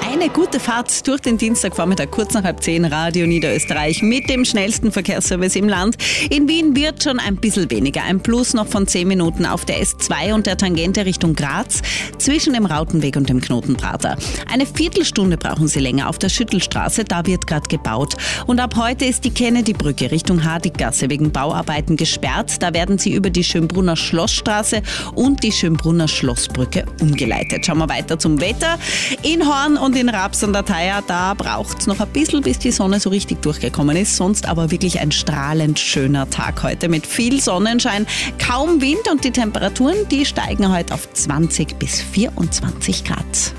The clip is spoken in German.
Eine gute Fahrt durch den Dienstagvormittag, kurz nach 9:30, Radio Niederösterreich mit dem schnellsten Verkehrsservice im Land. In Wien wird schon ein bisschen weniger. Ein Plus noch von 10 Minuten auf der S2 und der Tangente Richtung Graz zwischen dem Rautenweg und dem Knotenprater. Eine Viertelstunde brauchen Sie länger auf der Schüttelstraße, da wird gerade gebaut. Und ab heute ist die Kennedy-Brücke Richtung Hardiggasse wegen Bauarbeiten gesperrt. Da werden Sie über die Schönbrunner Schlossstraße und die Schönbrunner Schlossbrücke umgeleitet. Schauen wir weiter zum Wetter. In Horn und in Raps an der Thaya, da braucht es noch ein bisschen, bis die Sonne so richtig durchgekommen ist. Sonst aber wirklich ein strahlend schöner Tag heute mit viel Sonnenschein, kaum Wind und die Temperaturen, die steigen heute auf 20 bis 24 Grad.